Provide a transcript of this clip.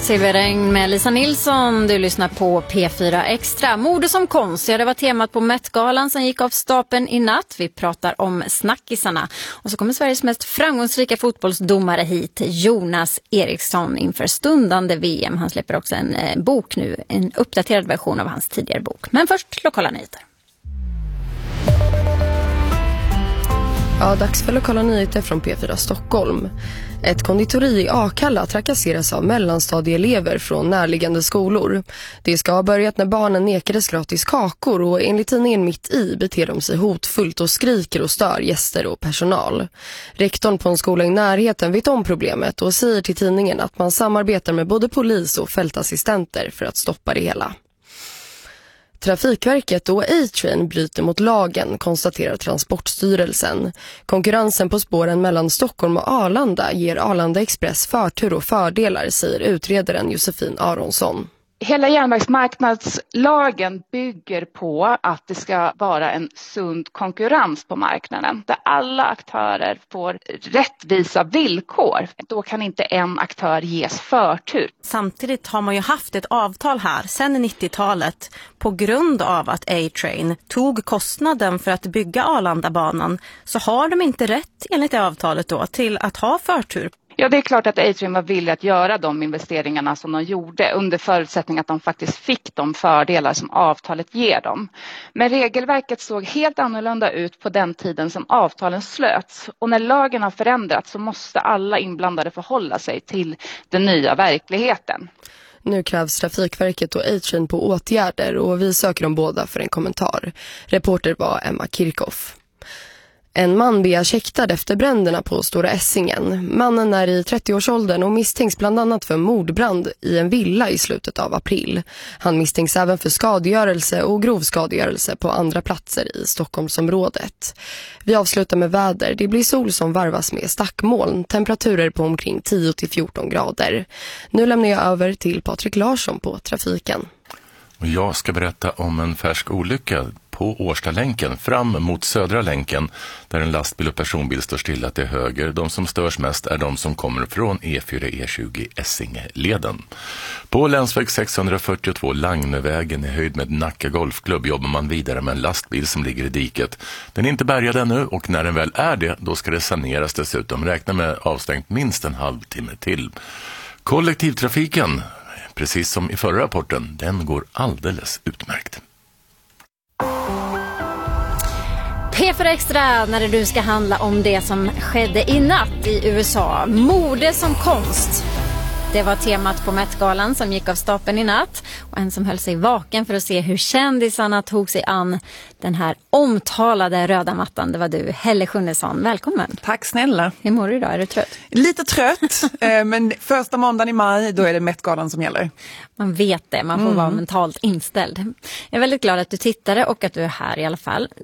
Silverregn med Lisa Nilsson. Du lyssnar på P4 Extra. Mode som konst, ja, det var temat på Met-galan som gick av stapeln i natt. Vi pratar om snackisarna. Och så kommer Sveriges mest framgångsrika fotbollsdomare hit, Jonas Eriksson, inför stundande VM. Han släpper också en bok nu, en uppdaterad version av hans tidigare bok. Men först lokala nyheter. Ja, dags för lokala nyheter från P4 Stockholm. Ett konditori i Akalla trakasseras av mellanstadieelever från närliggande skolor. Det ska ha börjat när barnen nekades gratis kakor och enligt tidningen Mitt i beter de sig hotfullt och skriker och stör gäster och personal. Rektorn på en skola i närheten vet om problemet och säger till tidningen att man samarbetar med både polis och fältassistenter för att stoppa det hela. Trafikverket och A-Train bryter mot lagen, konstaterar Transportstyrelsen. Konkurrensen på spåren mellan Stockholm och Arlanda ger Arlanda Express förtur och fördelar, säger utredaren Josefin Aronsson. Hela järnvägsmarknadslagen bygger på att det ska vara en sund konkurrens på marknaden där alla aktörer får rättvisa villkor. Då kan inte en aktör ges förtur. Samtidigt har man ju haft ett avtal här sedan 90-talet på grund av att A-Train tog kostnaden för att bygga Arlandabanan, så har de inte rätt enligt det avtalet då till att ha förtur. Ja, det är klart att A-Train var villig att göra de investeringarna som de gjorde under förutsättning att de faktiskt fick de fördelar som avtalet ger dem. Men regelverket såg helt annorlunda ut på den tiden som avtalen slöts. Och när lagen har förändrats så måste alla inblandade förhålla sig till den nya verkligheten. Nu krävs Trafikverket och A-Train på åtgärder och vi söker dem båda för en kommentar. Reporter var Emma Kirchhoff. En man begärs häktad efter bränderna på Stora Essingen. Mannen är i 30-årsåldern och misstänks bland annat för mordbrand i en villa i slutet av april. Han misstänks även för skadegörelse och grov skadegörelse på andra platser i Stockholmsområdet. Vi avslutar med väder. Det blir sol som varvas med stackmoln. Temperaturer på omkring 10-14 grader. Nu lämnar jag över till Patrik Larsson på trafiken. Jag ska berätta om en färsk olycka på Årstalänken fram mot Södra länken där en lastbil och personbil står stilla till höger. De som störs mest är de som kommer från E4-E20 Essingeleden. På länsväg 642 Lagnövägen i höjd med Nacka Golfklubb jobbar man vidare med en lastbil som ligger i diket. Den är inte bärgad ännu och när den väl är det då ska det saneras dessutom. Räkna med avstängt minst en halvtimme till. Kollektivtrafiken, precis som i förra rapporten, den går alldeles utmärkt. P4 Extra när du ska handla om det som skedde i natt i USA. Mode som konst. Det var temat på Met-galan som gick av stapeln i natt. Och en som höll sig vaken för att se hur kändisarna tog sig an den här omtalade röda mattan. Det var du, Helle Schunnesson. Välkommen. Tack snälla. Hur mår du idag? Är du trött? Lite trött, men första måndagen i maj, då är det Met-galan som gäller. Man vet det, man får vara mentalt inställd. Jag är väldigt glad att du tittade och att du är här i alla fall.